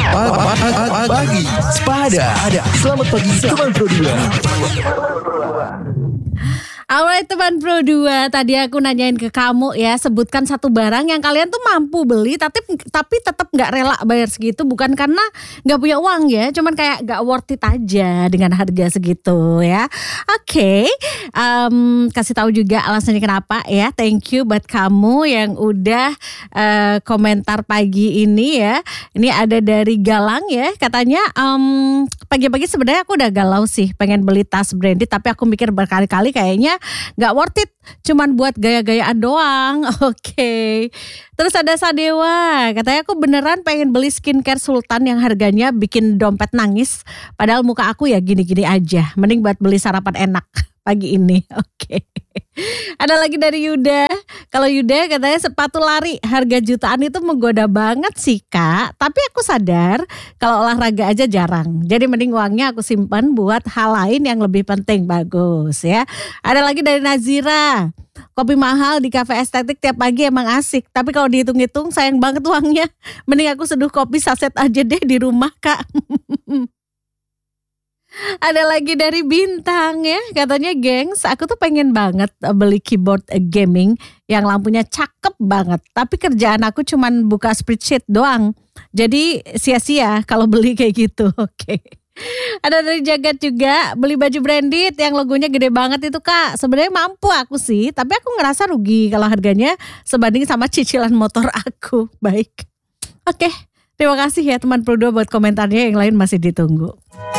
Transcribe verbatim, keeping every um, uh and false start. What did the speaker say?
Pa- pa- pa- Pagi Sepada. Selamat pagi teman Pro dua. Alright teman Pro dua, tadi aku nanyain ke kamu ya, sebutkan satu barang yang kalian tuh mampu beli tapi tapi tetap nggak rela bayar segitu, bukan karena nggak punya uang ya, cuman kayak nggak worth it aja dengan harga segitu ya. Oke, okay. um, kasih tahu juga alasannya kenapa ya. Thank you buat kamu yang udah uh, komentar pagi ini ya. Ini ada dari Galang ya, katanya um, pagi-pagi sebenarnya aku udah galau sih, pengen beli tas branded tapi aku mikir berkali-kali kayaknya gak worth it, cuman buat gaya-gayaan doang. Oke, okay. Terus ada Sadewa, katanya aku beneran pengen beli skincare Sultan yang harganya bikin dompet nangis, padahal muka aku ya gini-gini aja, mending buat beli sarapan enak pagi ini. Oke, okay. Ada lagi dari Yuda. Kalau Yuda katanya sepatu lari harga jutaan itu menggoda banget sih kak, tapi aku sadar kalau olahraga aja jarang, jadi mending uangnya aku simpan buat hal lain yang lebih penting. Bagus ya. Ada lagi dari Nazira, kopi mahal di kafe estetik tiap pagi emang asik, tapi kalau dihitung-hitung sayang banget uangnya, mending aku seduh kopi saset aja deh di rumah kak. Ada lagi dari Bintang ya, katanya gengs, aku tuh pengen banget beli keyboard gaming yang lampunya cakep banget, tapi kerjaan aku cuman buka spreadsheet doang, jadi sia-sia kalau beli kayak gitu. Oke. Ada dari Jagat juga, beli baju branded yang logonya gede banget itu kak, sebenarnya mampu aku sih, tapi aku ngerasa rugi kalau harganya sebanding sama cicilan motor aku. Baik, oke, terima kasih ya teman Pro dua buat komentarnya, yang lain masih ditunggu.